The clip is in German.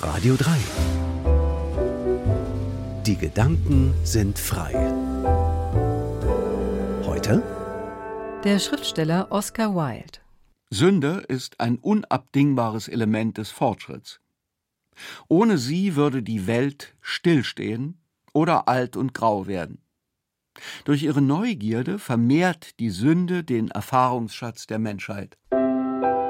Radio 3. Die Gedanken sind frei. Heute der Schriftsteller Oscar Wilde. Sünde ist ein unabdingbares Element des Fortschritts. Ohne sie würde die Welt stillstehen oder alt und grau werden. Durch ihre Neugierde vermehrt die Sünde den Erfahrungsschatz der Menschheit.